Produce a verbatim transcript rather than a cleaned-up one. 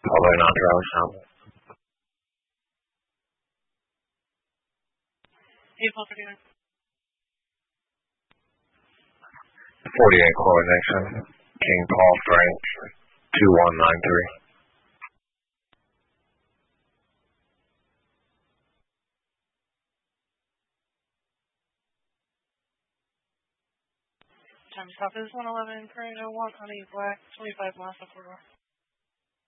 Probably not drugs, no. April thirty-nine. forty-eight Chloe Nixon, King Paul Frank, two one nine three. Time stop is one eleven, current oh one on a black, twenty-five miles of corridor.